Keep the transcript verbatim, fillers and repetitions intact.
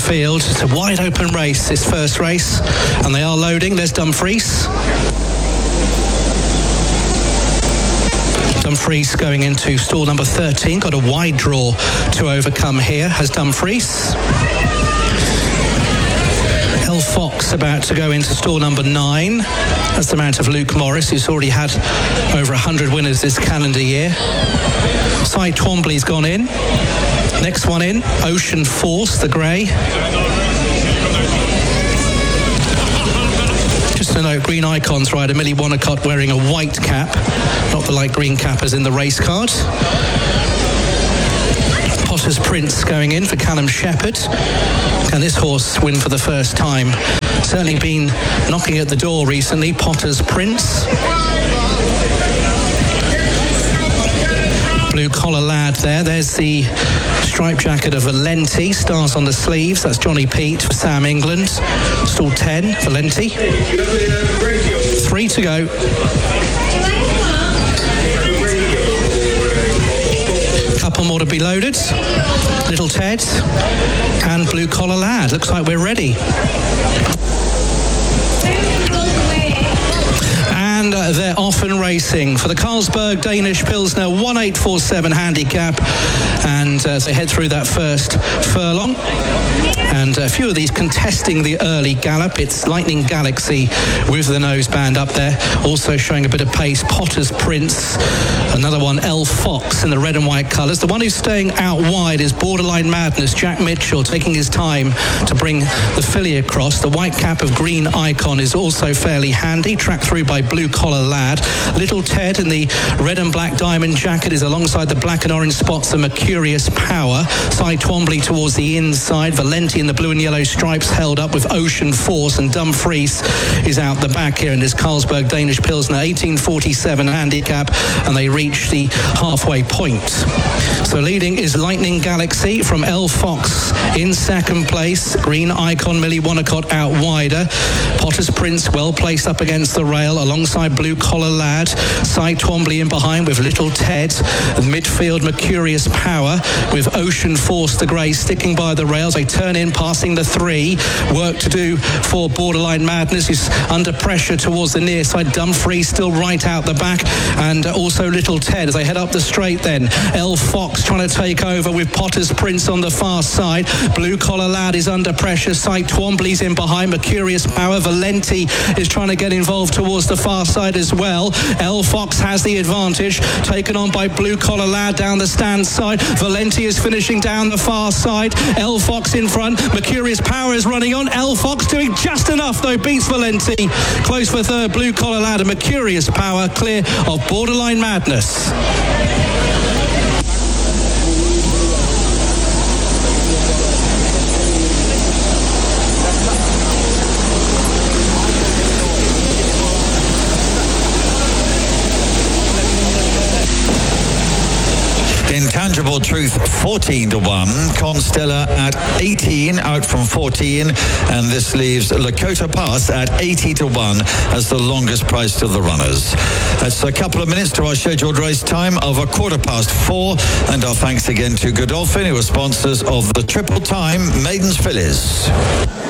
midfield. It's a wide open race, this first race, and they are loading. There's Dumfries. Dumfries going into stall number thirteen. Got a wide draw to overcome here, has Dumfries. El Fox about to go into stall number nine. That's the mount of Luke Morris, who's already had over one hundred winners this calendar year. Cy Twombly's gone in. Next one in, Ocean Force, the grey. Just to note, Green Icon's rider Millie Wonnacott wearing a white cap, not the light green cap as in the race card. Potter's Prince going in for Callum Shepherd. Can this horse win for the first time? Certainly been knocking at the door recently, Potter's Prince. Blue Collar Lad there. There's the striped jacket of Valenti. Stars on the sleeves. That's Johnny Pete for Sam England. Stall ten, Valenti. Three to go. Couple more to be loaded. Little Ted and Blue Collar Lad. Looks like we're ready. And uh, they're off and racing for the Carlsberg Danish Pilsner one eight four seven handicap, and uh, they head through that first furlong, and a few of these contesting the early gallop. It's Lightning Galaxy with the noseband up there, also showing a bit of pace. Potter's Prince, another one, El Fox in the red and white colours. The one who's staying out wide is Borderline Madness, Jack Mitchell, taking his time to bring the filly across. The white cap of Green Icon is also fairly handy, tracked through by Blue Collar Lad. Little Ted in the red and black diamond jacket is alongside the black and orange spots of Mercurius Power. Cy Twombly towards the inside. Valenti in the blue and yellow stripes held up with Ocean Force, and Dumfries is out the back here in this Carlsberg Danish Pilsner eighteen forty-seven handicap, and they reach the halfway point. So leading is Lightning Galaxy from El Fox in second place. Green Icon, Millie Wonnacott out wider. Potter's Prince well placed up against the rail alongside Blue Collar Lad. Cy Twombly in behind with Little Ted. Midfield Mercurius Power with Ocean Force, the grey, sticking by the rails. They turn in, passing the three. Work to do for Borderline Madness, who's under pressure towards the near side. Dumfries still right out the back, and also Little Ted as they head up the straight then. El Fox trying to take over with Potter's Prince on the far side. Blue Collar Lad is under pressure. Cy Twombly's in behind. Mercurius Power. Valenti is trying to get involved towards the far side as well. El Fox has the advantage, taken on by Blue Collar Lad down the stand side. Valenti is finishing down the far side. El Fox in front. Mercurius Power is running on. El Fox doing just enough though, beats Valenti. Close for third, Blue Collar Lad, and Mercurius Power clear of Borderline Madness. Intangible Truth fourteen to one, Constella at eighteen out from fourteen, and this leaves Lakota Pass at eighty to one as the longest price to the runners. That's a couple of minutes to our scheduled race time of a quarter past four, and our thanks again to Godolphin, who are sponsors of the Triple Time Maidens Fillies.